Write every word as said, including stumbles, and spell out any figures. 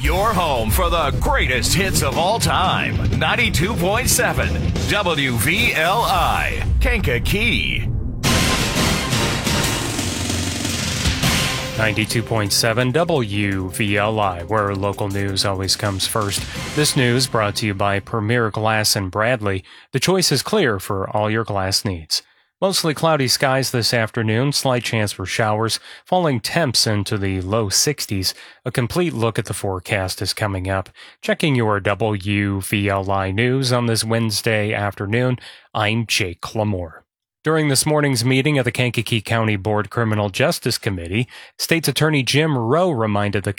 Your home for the greatest hits of all time. ninety-two point seven W V L I, Kankakee. ninety-two point seven W V L I, where local news always comes first. This news brought to you by Premier Glass in Bradley. The choice is clear for all your glass needs. Mostly cloudy skies this afternoon, slight chance for showers, falling temps into the low sixties. A complete look at the forecast is coming up. Checking your W V L I news on this Wednesday afternoon, I'm Jake Clamore. During this morning's meeting of the Kankakee County Board Criminal Justice Committee, State's Attorney Jim Rowe reminded the